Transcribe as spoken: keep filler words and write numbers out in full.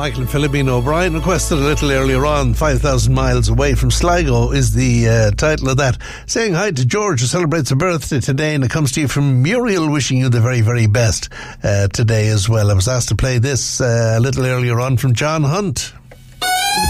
Michael and Philipine O'Brien requested a little earlier on. five thousand miles away from Sligo is the uh, title of that. Saying hi to George, who celebrates a birthday today, and it comes to you from Muriel, wishing you the very, very best uh, today as well. I was asked to play this uh, a little earlier on from John Hunt.